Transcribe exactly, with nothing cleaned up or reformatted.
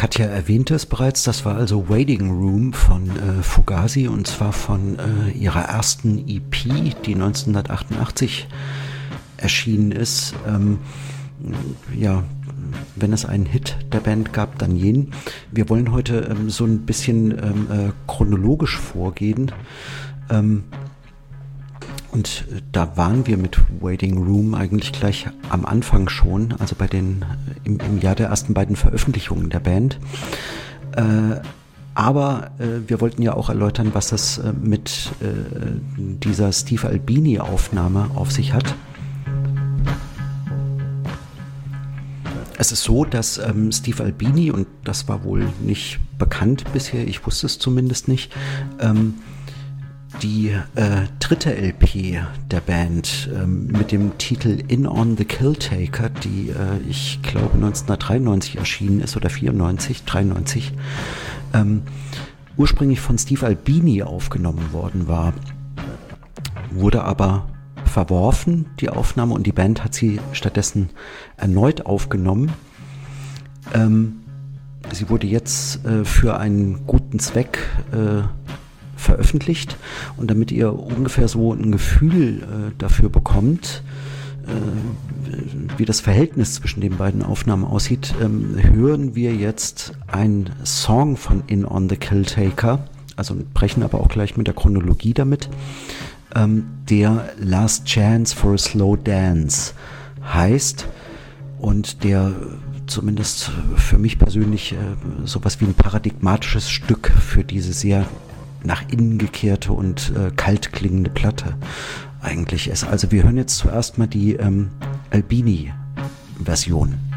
Katja erwähnte es bereits, das war also Waiting Room von äh, Fugazi, und zwar von äh, ihrer ersten E P, die neunzehnhundertachtundachtzig erschienen ist. Ähm, ja, wenn es einen Hit der Band gab, dann jenen. Wir wollen heute ähm, so ein bisschen ähm, äh, chronologisch vorgehen. Ähm, Und da waren wir mit Waiting Room eigentlich gleich am Anfang schon, also bei den im, im Jahr der ersten beiden Veröffentlichungen der Band. Äh, aber äh, wir wollten ja auch erläutern, was das äh, mit äh, dieser Steve Albini-Aufnahme auf sich hat. Es ist so, dass ähm, Steve Albini, und das war wohl nicht bekannt bisher, ich wusste es zumindest nicht, ähm, die äh, dritte L P der Band ähm, mit dem Titel In on the Killtaker, die äh, ich glaube neunzehnhundertdreiundneunzig erschienen ist oder vierundneunzig, dreiundneunzig, ähm, ursprünglich von Steve Albini aufgenommen worden war, wurde aber verworfen, die Aufnahme, und die Band hat sie stattdessen erneut aufgenommen. Ähm, sie wurde jetzt äh, für einen guten Zweck äh, veröffentlicht, und damit ihr ungefähr so ein Gefühl äh, dafür bekommt, äh, wie das Verhältnis zwischen den beiden Aufnahmen aussieht, ähm, hören wir jetzt einen Song von In on the Killtaker, also brechen aber auch gleich mit der Chronologie damit, ähm, der Last Chance for a Slow Dance heißt und der zumindest für mich persönlich äh, sowas wie ein paradigmatisches Stück für diese sehr nach innen gekehrte und äh, kalt klingende Platte eigentlich ist. Also wir hören jetzt zuerst mal die ähm, Albini-Version.